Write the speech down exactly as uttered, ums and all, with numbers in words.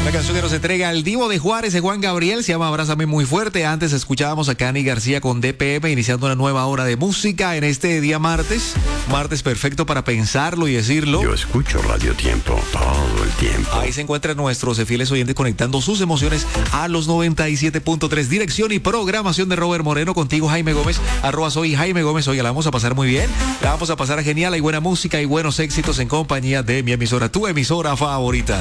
La canción que nos entrega el Divo de Juárez de Juan Gabriel se llama Abrázame Muy Fuerte. Antes escuchábamos a Cani García con D P M, iniciando una nueva hora de música en este día martes. Martes perfecto para pensarlo y decirlo. Yo escucho Radio Tiempo todo el tiempo. Ahí se encuentran nuestros fieles oyentes conectando sus emociones a los noventa y siete punto tres. Dirección y programación de Robert Moreno, contigo Jaime Gómez, arroba soy Jaime Gómez. Oye, la vamos a pasar muy bien, la vamos a pasar genial. Hay buena música y buenos éxitos en compañía de mi emisora, tu emisora favorita.